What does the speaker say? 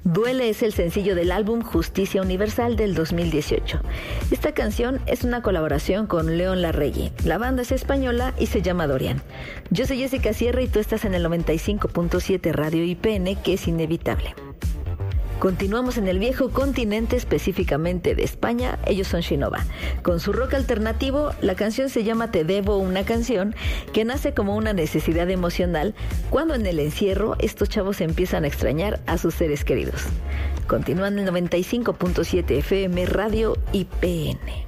Duele es el sencillo del álbum Justicia Universal del 2018. Esta canción es una colaboración con León Larregui. La banda es española y se llama Dorian. Yo soy Jessica Sierra y tú estás en el 95.7 Radio IPN, que es inevitable. Continuamos en el viejo continente, específicamente de España. Ellos son Shinova. Con su rock alternativo, la canción se llama Te debo una canción, que nace como una necesidad emocional cuando en el encierro estos chavos empiezan a extrañar a sus seres queridos. Continúan en el 95.7 FM Radio IPN.